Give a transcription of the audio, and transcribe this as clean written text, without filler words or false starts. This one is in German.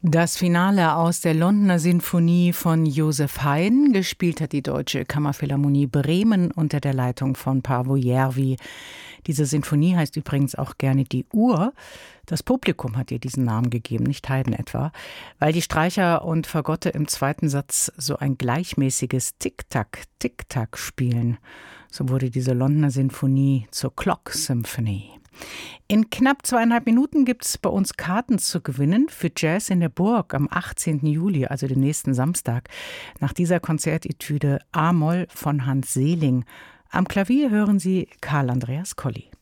Das Finale aus der Londoner Sinfonie von Joseph Haydn, gespielt hat die Deutsche Kammerphilharmonie Bremen unter der Leitung von Paavo Järvi. Diese Sinfonie heißt übrigens auch gerne die Uhr. Das Publikum hat ihr diesen Namen gegeben, nicht Haydn etwa, weil die Streicher und Fagotte im zweiten Satz so ein gleichmäßiges Tick-Tack, Tick-Tack spielen. So wurde diese Londoner Sinfonie zur Clock Symphony. In knapp 2,5 Minuten gibt es bei uns Karten zu gewinnen für Jazz in der Burg am 18. Juli, also den nächsten Samstag. Nach dieser Konzertetüde A-Moll von Hans Seeling. Am Klavier hören Sie Karl Andreas Colli.